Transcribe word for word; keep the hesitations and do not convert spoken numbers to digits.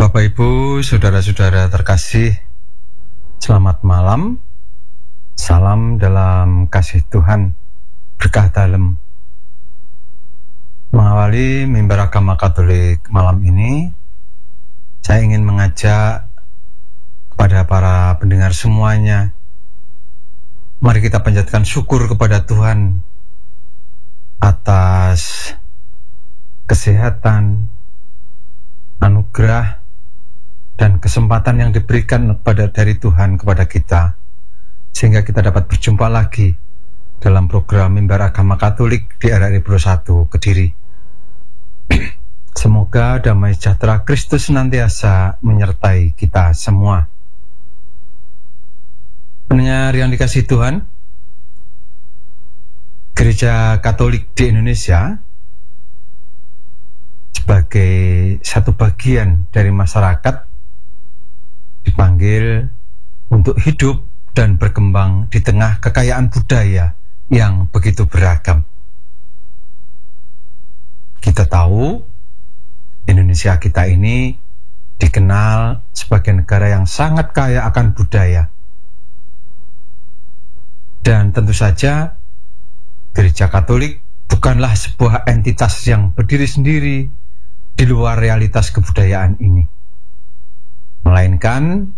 Bapak Ibu, saudara-saudara terkasih, selamat malam. Salam dalam kasih Tuhan, berkah dalem. Mengawali mimbar agama Katolik malam ini, saya ingin mengajak kepada para pendengar semuanya, mari kita panjatkan syukur kepada Tuhan atas kesehatan, anugerah, dan kesempatan yang diberikan kepada dari Tuhan kepada kita, sehingga kita dapat berjumpa lagi dalam program Mimbar Agama Katolik di R R I Pro satu Kediri. Semoga damai sejahtera Kristus senantiasa menyertai kita semua. Pendengar yang dikasihi Tuhan, Gereja Katolik di Indonesia sebagai satu bagian dari masyarakat dipanggil untuk hidup dan berkembang di tengah kekayaan budaya yang begitu beragam. Kita tahu Indonesia kita ini dikenal sebagai negara yang sangat kaya akan budaya. Dan tentu saja Gereja Katolik bukanlah sebuah entitas yang berdiri sendiri di luar realitas kebudayaan ini, melainkan